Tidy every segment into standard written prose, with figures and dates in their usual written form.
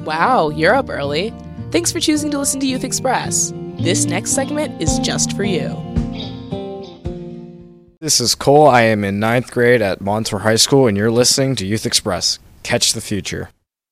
Wow, you're up early. Thanks for choosing to listen to Youth Express. This next segment is just for you. This is Cole. I am in 9th grade at Montour High School, and you're listening to Youth Express. Catch the future.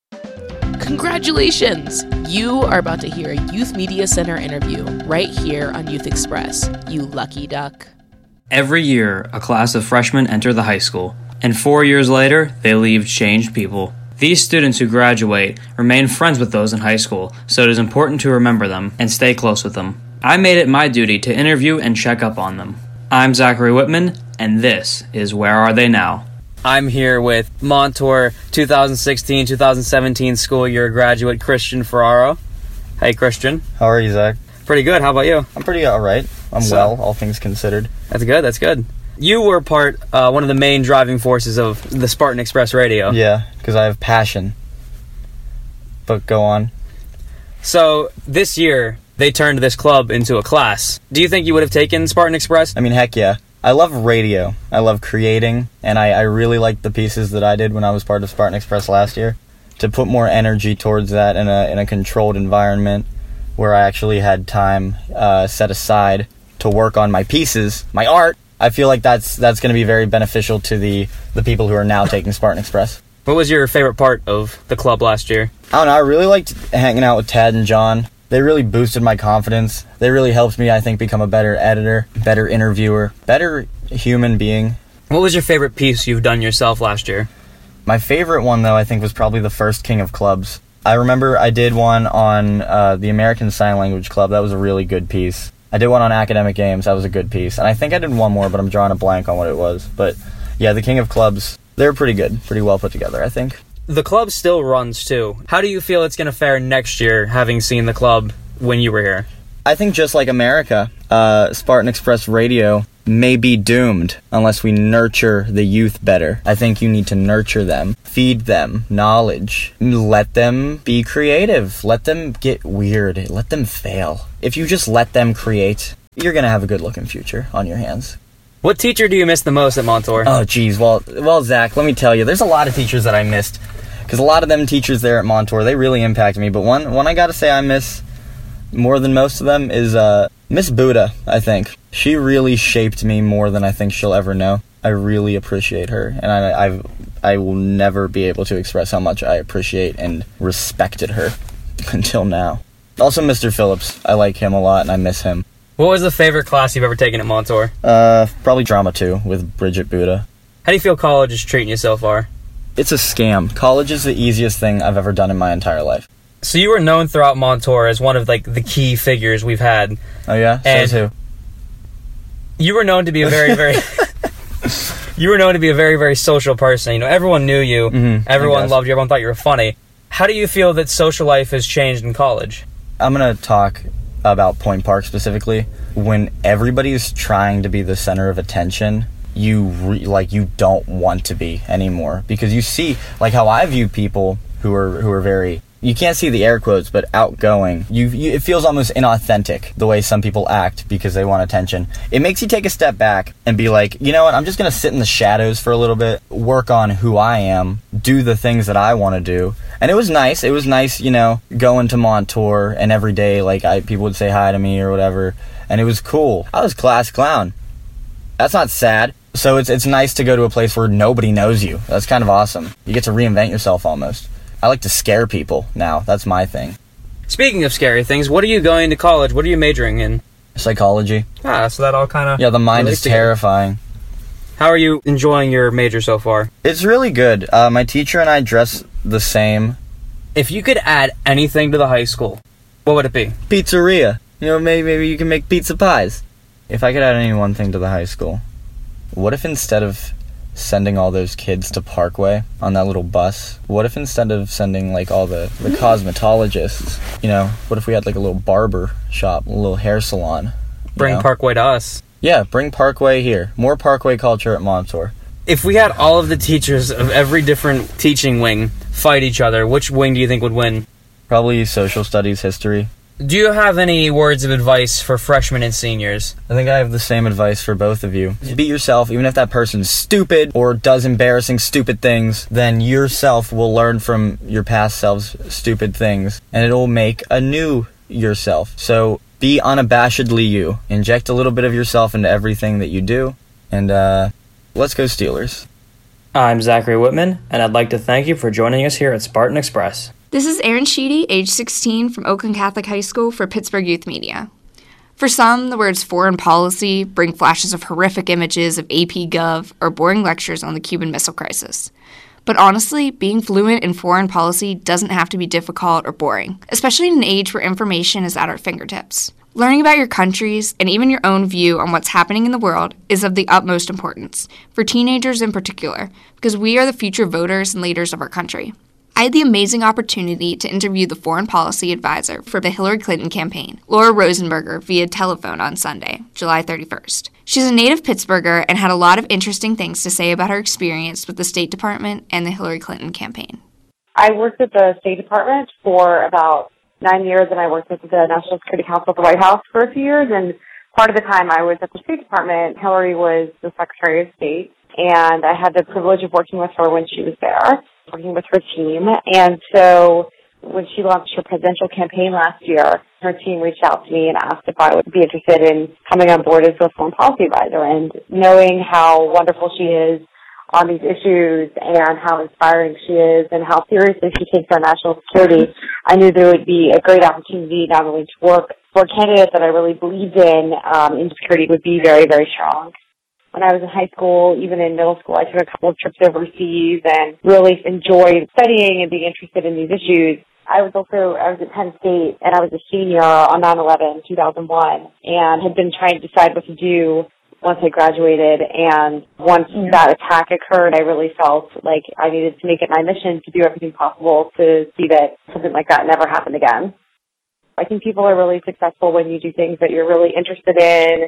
Congratulations! You are about to hear a Youth Media Center interview right here on Youth Express, you lucky duck. Every year, a class of freshmen enter the high school, and 4 years later, they leave changed people. These students who graduate remain friends with those in high school, so it is important to remember them and stay close with them. I made it my duty to interview and check up on them. I'm Zachary Whitman, and this is Where Are They Now? I'm here with Montour 2016-2017 school year graduate Christian Ferraro. Hey, Christian. How are you, Zach? Pretty good. How about you? I'm pretty alright. I'm well, all things considered. That's good. You were one of the main driving forces of the Spartan Express Radio. Yeah, because I have passion. But go on. So, this year, they turned this club into a class. Do you think you would have taken Spartan Express? I mean, heck yeah. I love radio. I love creating, and I really liked the pieces that I did when I was part of Spartan Express last year. To put more energy towards that in a controlled environment where I actually had time set aside to work on my pieces, my art, I feel like that's going to be very beneficial to the people who are now taking Spartan Express. What was your favorite part of the club last year? I don't know, I really liked hanging out with Tad and John. They really boosted my confidence. They really helped me, I think, become a better editor, better interviewer, better human being. What was your favorite piece you've done yourself last year? My favorite one, though, I think was probably the first King of Clubs. I remember I did one on the American Sign Language Club. That was a really good piece. I did one on academic games. That was a good piece. And I think I did one more, but I'm drawing a blank on what it was. But yeah, the King of Clubs, they were pretty good. Pretty well put together, I think. The club still runs, too. How do you feel it's going to fare next year, having seen the club when you were here? I think just like America, Spartan Express Radio may be doomed unless we nurture the youth better. I think you need to nurture them, feed them knowledge, let them be creative, let them get weird, let them fail. If you just let them create, you're going to have a good-looking future on your hands. What teacher do you miss the most at Montour? Oh, geez. Well, Zach, let me tell you, there's a lot of teachers that I missed. Because a lot of them teachers there at Montour, they really impacted me. But one I got to say I miss more than most of them is Miss Buddha, I think. She really shaped me more than I think she'll ever know. I really appreciate her. And I will never be able to express how much I appreciate and respected her until now. Also, Mr. Phillips. I like him a lot, and I miss him. What was the favorite class you've ever taken at Montour? Probably Drama 2 with Bridget Buddha. How do you feel college is treating you so far? It's a scam. College is the easiest thing I've ever done in my entire life. So you were known throughout Montour as one of the key figures we've had. Oh yeah? And Says who? You were known to be a very, very... You were known to be a very, very social person. You know, everyone knew you. Everyone loved you. Everyone thought you were funny. How do you feel that social life has changed in college? I'm going to talk about Point Park specifically. When everybody's trying to be the center of attention, you don't want to be anymore. Because you see, like how I view people who are very... You can't see the air quotes, but outgoing. It feels almost inauthentic, the way some people act because they want attention. It makes you take a step back and be like, you know what, I'm just going to sit in the shadows for a little bit, work on who I am, do the things that I want to do. And it was nice. It was nice, you know, going to Montour and every day, people would say hi to me or whatever. And it was cool. I was class clown. That's not sad. So it's nice to go to a place where nobody knows you. That's kind of awesome. You get to reinvent yourself almost. I like to scare people now. That's my thing. Speaking of scary things, what are you going to college? What are you majoring in? Psychology. So that all kind of... Yeah, the mind is terrifying. How are you enjoying your major so far? It's really good. My teacher and I dress the same. If you could add anything to the high school, what would it be? Pizzeria. You know, maybe you can make pizza pies. If I could add any one thing to the high school, what if instead of sending all those kids to Parkway on that little bus, what if instead of sending all the cosmetologists, what if we had a little barber shop, a little hair salon? Bring Parkway to us. Yeah, bring Parkway here. More Parkway culture at Montour. If we had all of the teachers of every different teaching wing fight each other, which wing do you think would win? Probably social studies, history. Do you have any words of advice for freshmen and seniors? I think I have the same advice for both of you. Be yourself, even if that person's stupid or does embarrassing stupid things, then yourself will learn from your past self's stupid things, and it'll make a new yourself. So be unabashedly you. Inject a little bit of yourself into everything that you do, and let's go Steelers. I'm Zachary Whitman, and I'd like to thank you for joining us here at Spartan Express. This is Erin Sheedy, age 16, from Oakland Catholic High School for Pittsburgh Youth Media. For some, the words foreign policy bring flashes of horrific images of AP Gov or boring lectures on the Cuban Missile Crisis. But honestly, being fluent in foreign policy doesn't have to be difficult or boring, especially in an age where information is at our fingertips. Learning about your countries and even your own view on what's happening in the world is of the utmost importance, for teenagers in particular, because we are the future voters and leaders of our country. I had the amazing opportunity to interview the foreign policy advisor for the Hillary Clinton campaign, Laura Rosenberger, via telephone on Sunday, July 31st. She's a native Pittsburgher and had a lot of interesting things to say about her experience with the State Department and the Hillary Clinton campaign. I worked at the State Department for about 9 years, and I worked with the National Security Council at the White House for a few years, and part of the time I was at the State Department, Hillary was the Secretary of State, and I had the privilege of working with her when she was there, working with her team. And so when she launched her presidential campaign last year, her team reached out to me and asked if I would be interested in coming on board as a foreign policy advisor. And knowing how wonderful she is on these issues and how inspiring she is and how seriously she takes our national security, I knew there would be a great opportunity not only to work for a candidate that I really believed in security would be very, very strong. When I was in high school, even in middle school, I took a couple of trips overseas and really enjoyed studying and being interested in these issues. I was at Penn State, and I was a senior on 9/11, 2001, and had been trying to decide what to do once I graduated. And once that attack occurred, I really felt like I needed to make it my mission to do everything possible to see that something like that never happened again. I think people are really successful when you do things that you're really interested in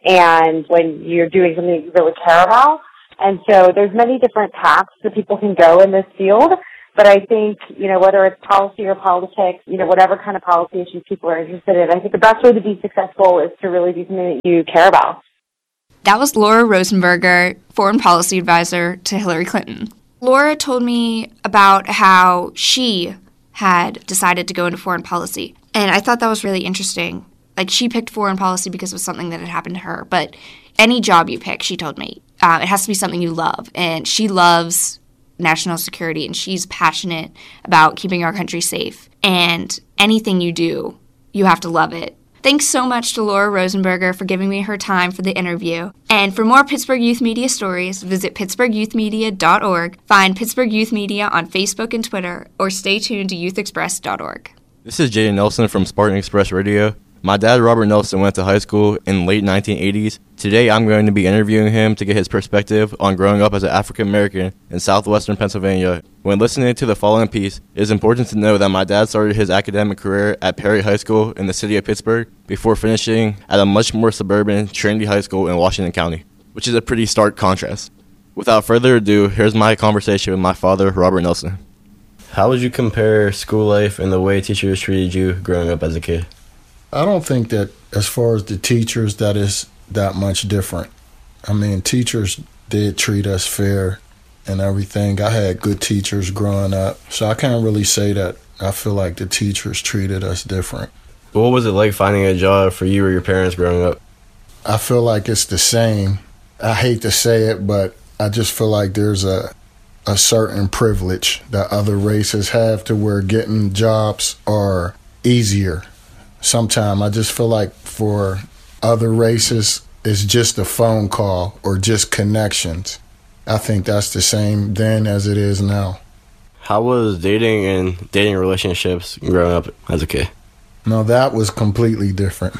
and when you're doing something that you really care about. And so there's many different paths that people can go in this field. But I think, whether it's policy or politics, whatever kind of policy issues people are interested in, I think the best way to be successful is to really do something that you care about. That was Laura Rosenberger, foreign policy advisor to Hillary Clinton. Laura told me about how she had decided to go into foreign policy. And I thought that was really interesting. Like, she picked foreign policy because of something that had happened to her. But any job you pick, she told me, it has to be something you love. And she loves national security, and she's passionate about keeping our country safe. And anything you do, you have to love it. Thanks so much to Laura Rosenberger for giving me her time for the interview. And for more Pittsburgh Youth Media stories, visit pittsburghyouthmedia.org, find Pittsburgh Youth Media on Facebook and Twitter, or stay tuned to youthexpress.org. This is Jaden Nelson from Spartan Express Radio. My dad, Robert Nelson, went to high school in the late 1980s. Today, I'm going to be interviewing him to get his perspective on growing up as an African American in southwestern Pennsylvania. When listening to the following piece, it is important to know that my dad started his academic career at Perry High School in the city of Pittsburgh before finishing at a much more suburban Trinity High School in Washington County, which is a pretty stark contrast. Without further ado, here's my conversation with my father, Robert Nelson. How would you compare school life and the way teachers treated you growing up as a kid? I don't think that as far as the teachers, that is that much different. I mean, teachers did treat us fair and everything. I had good teachers growing up, so I can't really say that I feel like the teachers treated us different. What was it like finding a job for you or your parents growing up? I feel like it's the same. I hate to say it, but I just feel like there's a certain privilege that other races have to where getting jobs are easier. Sometimes I just feel like for other races, it's just a phone call or just connections. I think that's the same then as it is now. How was dating and dating relationships growing up as a kid? No, that was completely different.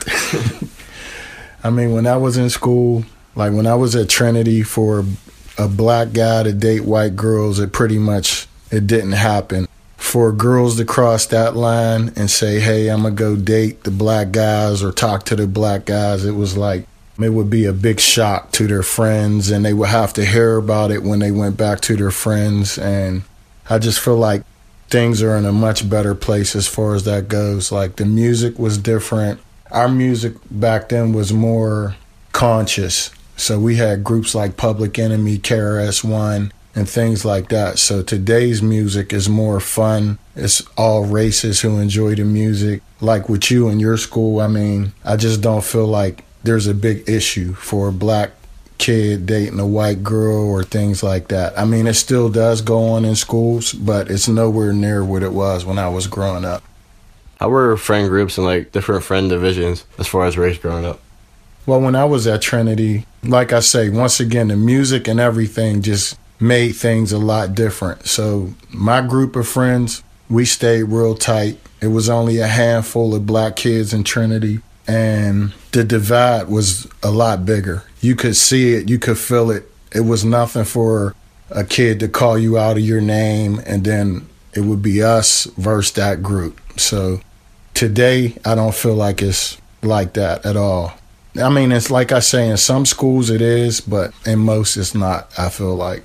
I mean, when I was in school, like when I was at Trinity, for a black guy to date white girls, it didn't happen. For girls to cross that line and say, hey, I'm going to go date the black guys or talk to the black guys, it was like, it would be a big shock to their friends, and they would have to hear about it when they went back to their friends. And I just feel like things are in a much better place as far as that goes. Like the music was different. Our music back then was more conscious. So we had groups like Public Enemy, KRS-One, and things like that. So today's music is more fun. It's all races who enjoy the music. Like with you in your school, I mean, I just don't feel like there's a big issue for a black kid dating a white girl or things like that. I mean, it still does go on in schools, but it's nowhere near what it was when I was growing up. How were friend groups and like different friend divisions as far as race growing up? Well, when I was at Trinity, like I say, once again, the music and everything just made things a lot different. So my group of friends, we stayed real tight. It was only a handful of black kids in Trinity, and the divide was a lot bigger. You could see it, you could feel it. It was nothing for a kid to call you out of your name, and then it would be us versus that group. So today, I don't feel like it's like that at all. I mean, it's like I say, in some schools it is, but in most it's not, I feel like.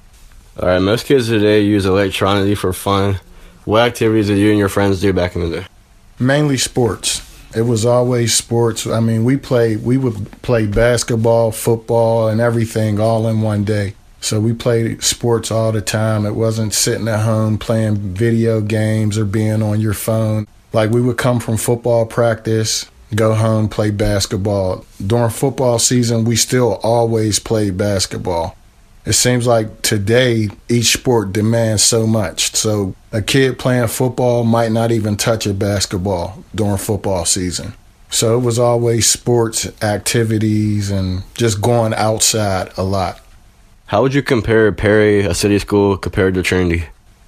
All right, most kids today use electronics for fun. What activities did you and your friends do back in the day? Mainly sports. It was always sports. I mean, we would play basketball, football, and everything all in one day. So we played sports all the time. It wasn't sitting at home playing video games or being on your phone. Like, we would come from football practice, go home, play basketball. During football season, we still always played basketball. It seems like today, each sport demands so much. So a kid playing football might not even touch a basketball during football season. So it was always sports, activities, and just going outside a lot. How would you compare Perry, a city school, compared to Trinity?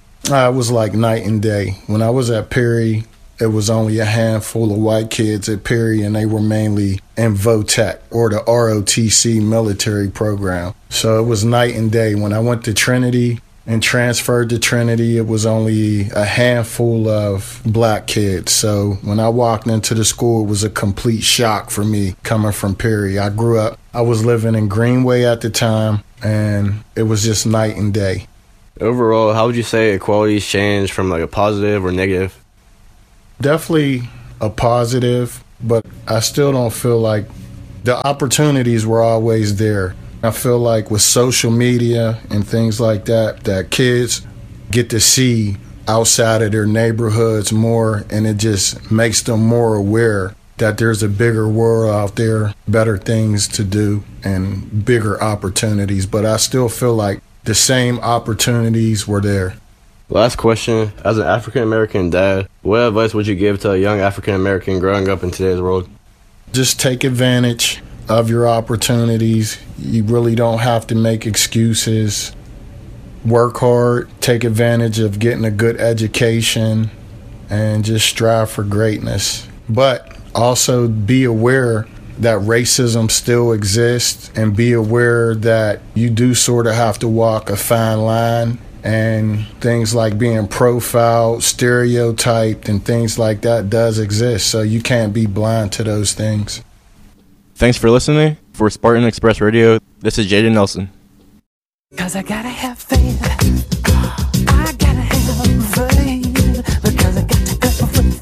It was like night and day. When I was at Perry, it was only a handful of white kids at Perry, and they were mainly in VOTEC, or the ROTC military program. So it was night and day. When I went to Trinity and transferred to Trinity, it was only a handful of black kids. So when I walked into the school, it was a complete shock for me coming from Perry. I was living in Greenway at the time, and it was just night and day. Overall, how would you say equality's changed from like a positive or negative? Definitely a positive, but I still don't feel like the opportunities were always there. I feel like with social media and things like that, that kids get to see outside of their neighborhoods more, and it just makes them more aware that there's a bigger world out there, better things to do, and bigger opportunities. But I still feel like the same opportunities were there. Last question. As an African-American dad, what advice would you give to a young African-American growing up in today's world? Just take advantage of your opportunities. You really don't have to make excuses. Work hard, take advantage of getting a good education, and just strive for greatness. But also be aware that racism still exists, and be aware that you do sort of have to walk a fine line. And things like being profiled, stereotyped, and things like that does exist. So you can't be blind to those things. Thanks for listening. For Spartan Express Radio, this is Jaden Nelson. 'Cause I gotta have faith. I gotta have faith. Because I got to go with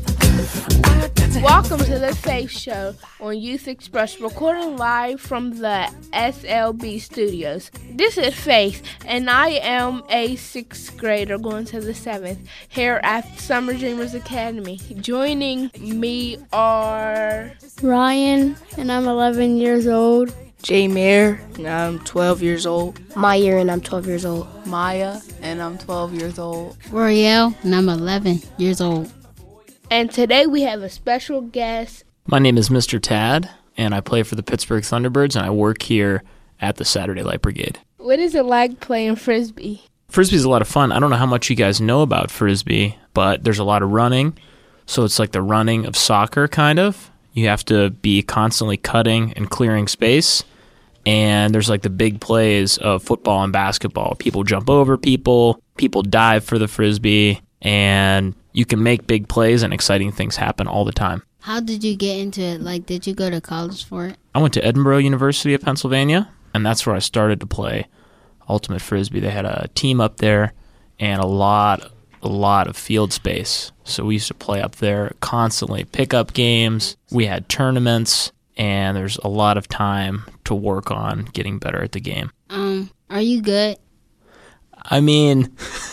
faith. Welcome to the Faith Show on Youth Express, recording live from the SLB studios. This is Faith, and I am a 6th grader going to the 7th here at Summer Dreamers Academy. Joining me are Ryan, and I'm 11 years old. J-Mayer, and I'm 12 years old. Meyer, and I'm 12 years old. Maya, and I'm 12 years old. Royale, and I'm 11 years old. And today we have a special guest. My name is Mr. Tad, and I play for the Pittsburgh Thunderbirds, and I work here at the Saturday Light Brigade. What is it like playing Frisbee? Frisbee's a lot of fun. I don't know how much you guys know about Frisbee, but there's a lot of running. So it's like the running of soccer, kind of. You have to be constantly cutting and clearing space. And there's like the big plays of football and basketball. People jump over people dive for the Frisbee, and you can make big plays and exciting things happen all the time. How did you get into it? Like, did you go to college for it? I went to Edinboro University of Pennsylvania, and that's where I started to play Ultimate Frisbee. They had a team up there and a lot a lot of field space. So we used to play up there constantly, pickup games. We had tournaments, and there's a lot of time to work on getting better at the game. Are you good? I mean,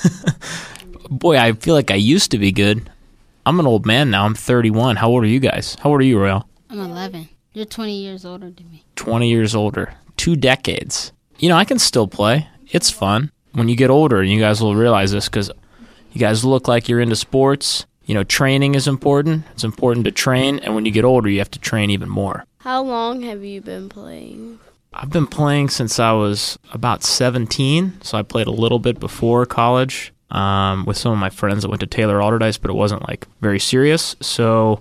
boy, I feel like I used to be good. I'm an old man now. I'm 31. How old are you guys? How old are you, Royal? I'm 11. You're 20 years older than me. 20 years older. 2 decades. You know, I can still play. It's fun. When you get older, and you guys will realize this because you guys look like you're into sports. You know, training is important. It's important to train. And when you get older, you have to train even more. How long have you been playing? I've been playing since I was about 17. So I played a little bit before college with some of my friends that went to Taylor Alderdice, but it wasn't like very serious. So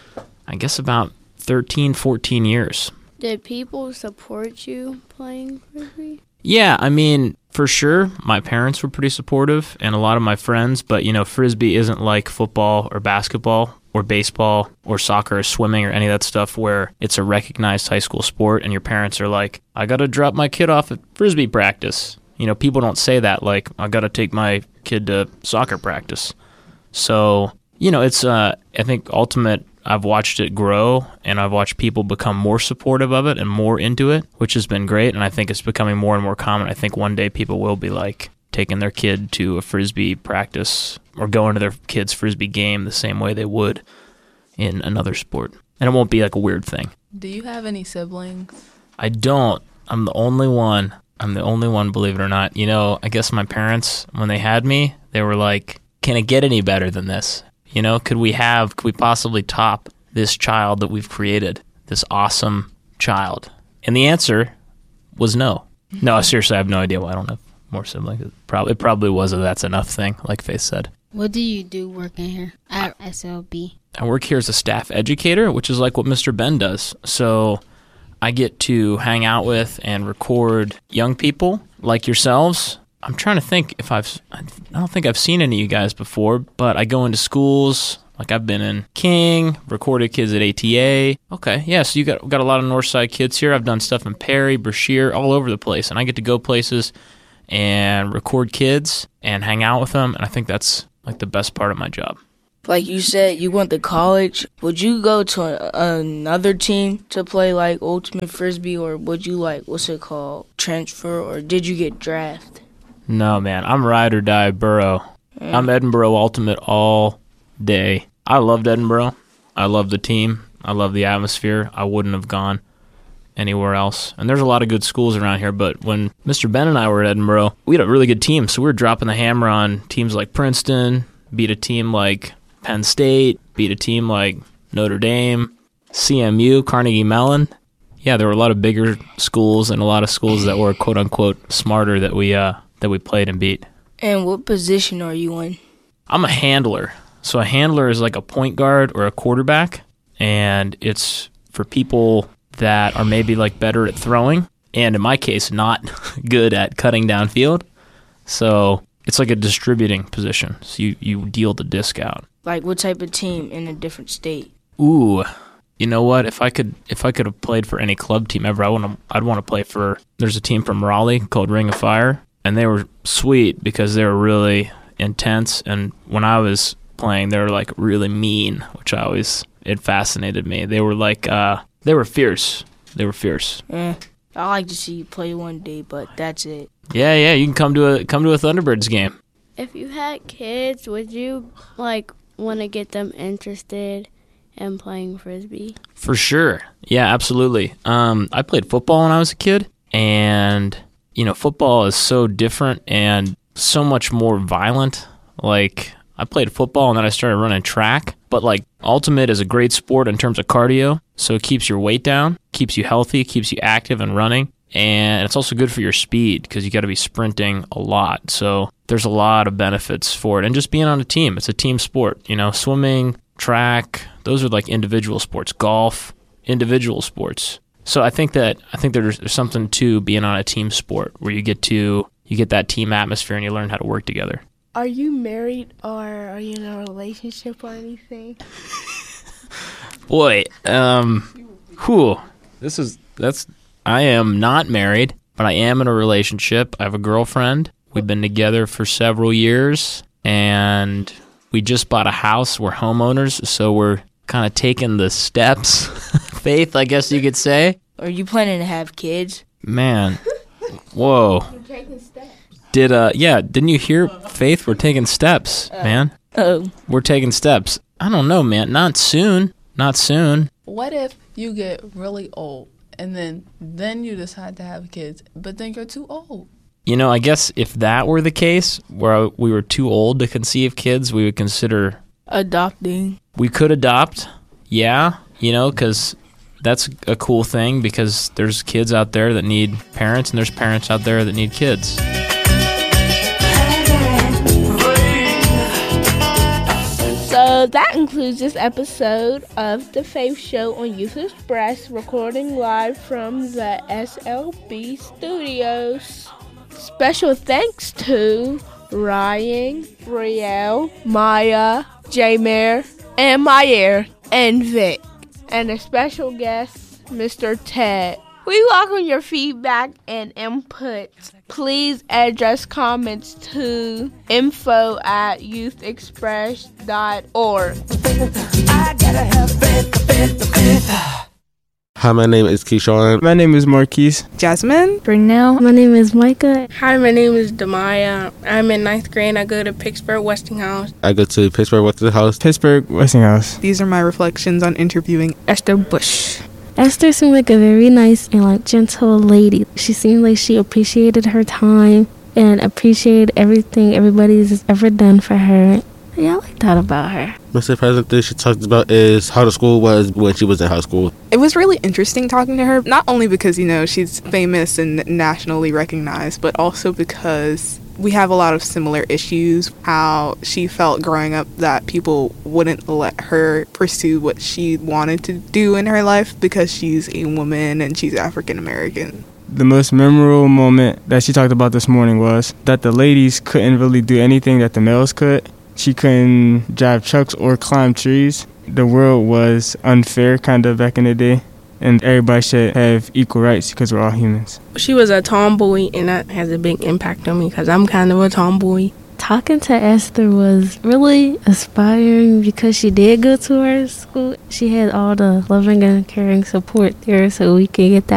I guess about 13, 14 years. Did people support you playing Frisbee? Yeah, I mean, for sure, my parents were pretty supportive and a lot of my friends, but, you know, Frisbee isn't like football or basketball or baseball or soccer or swimming or any of that stuff where it's a recognized high school sport and your parents are like, I got to drop my kid off at Frisbee practice. You know, people don't say that, like, I got to take my kid to soccer practice. So, you know, it's, I think, ultimate. I've watched it grow, and I've watched people become more supportive of it and more into it, which has been great, and I think it's becoming more and more common. I think one day people will be, like, taking their kid to a Frisbee practice or going to their kid's Frisbee game the same way they would in another sport. And it won't be, like, a weird thing. Do you have any siblings? I don't. I'm the only one. Believe it or not. You know, I guess my parents, when they had me, they were like, can it get any better than this? You know, could we possibly top this child that we've created, this awesome child? And the answer was no. No, seriously, I have no idea why I don't have more siblings. It probably was a that's enough thing, like Faith said. What do you do working here at SLB? I work here as a staff educator, which is like what Mr. Ben does. So I get to hang out with and record young people like yourselves. I'm trying to think if I don't think I've seen any of you guys before, but I go into schools, like I've been in King, recorded kids at ATA. Okay, yeah, so you got a lot of Northside kids here. I've done stuff in Perry, Brashear, all over the place, and I get to go places and record kids and hang out with them, and I think that's like the best part of my job. Like you said, you went to college. Would you go to another team to play like Ultimate Frisbee, or would you transfer, or did you get drafted? No, man, I'm ride or die Borough. I'm Edinboro Ultimate all day. I loved Edinboro. I love the team. I love the atmosphere. I wouldn't have gone anywhere else. And there's a lot of good schools around here, but when Mr. Ben and I were at Edinboro, we had a really good team. So we were dropping the hammer on teams like Princeton, beat a team like Penn State, beat a team like Notre Dame, CMU, Carnegie Mellon. Yeah, there were a lot of bigger schools and a lot of schools that were quote-unquote smarter that we played and beat. And what position are you in? I'm a handler. So a handler is like a point guard or a quarterback, and it's for people that are maybe like better at throwing, and in my case, not good at cutting downfield. So it's like a distributing position. So you deal the disc out. Like what type of team in a different state? Ooh, you know what? If I could have played for any club team ever, I'd want to play for. There's a team from Raleigh called Ring of Fire. And they were sweet because they were really intense. And when I was playing, they were like really mean, which it fascinated me. They were like, they were fierce. They were fierce. I like to see you play one day, but that's it. Yeah. You can come to a Thunderbirds game. If you had kids, would you like want to get them interested in playing Frisbee? For sure. Yeah, absolutely. I played football when I was a kid, and you know, football is so different and so much more violent. Like, I played football and then I started running track. But, like, Ultimate is a great sport in terms of cardio. So it keeps your weight down, keeps you healthy, keeps you active and running. And it's also good for your speed because you got to be sprinting a lot. So there's a lot of benefits for it. And just being on a team, it's a team sport. You know, swimming, track, those are like individual sports. Golf, individual sports. So I think there's something to being on a team sport where you get that team atmosphere and you learn how to work together. Are you married or are you in a relationship or anything? Boy, I am not married, but I am in a relationship. I have a girlfriend. We've been together for several years, and we just bought a house. We're homeowners, so we're kind of taking the steps. Faith, I guess you could say. Are you planning to have kids? Man, whoa. Didn't you hear, Faith? We're taking steps, man. Oh. We're taking steps. I don't know, man. Not soon. What if you get really old and then you decide to have kids, but then you're too old? You know, I guess if that were the case, where we were too old to conceive kids, we would consider adopting. We could adopt, yeah, you know, because that's a cool thing, because there's kids out there that need parents, and there's parents out there that need kids. So that concludes this episode of The Faith Show on Youth Express, recording live from the SLB studios. Special thanks to Ryan, Brielle, Maya, J-Mare, and Mayer, and Vic. And a special guest, Mr. Ted. We welcome your feedback and input. Please address comments to info@youthexpress.org. I gotta have faith. Hi, my name is Keyshawn. My name is Marquise. Jasmine. Brunel. My name is Micah. Hi, my name is Demaya. I'm in 9th grade. I go to Pittsburgh Westinghouse. I go to Pittsburgh Westinghouse. Pittsburgh Westinghouse. These are my reflections on interviewing Esther Bush. Esther seemed like a very nice and gentle lady. She seemed like she appreciated her time and appreciated everything everybody's ever done for her. Yeah, I like that about her. Most surprising thing she talked about is how the school was when she was in high school. It was really interesting talking to her, not only because, she's famous and nationally recognized, but also because we have a lot of similar issues. How she felt growing up that people wouldn't let her pursue what she wanted to do in her life because she's a woman and she's African American. The most memorable moment that she talked about this morning was that the ladies couldn't really do anything that the males could. She couldn't drive trucks or climb trees. The world was unfair kind of back in the day, and everybody should have equal rights because we're all humans. She was a tomboy, and that has a big impact on me because I'm kind of a tomboy. Talking to Esther was really inspiring because she did go to our school. She had all the loving and caring support there, so we could get that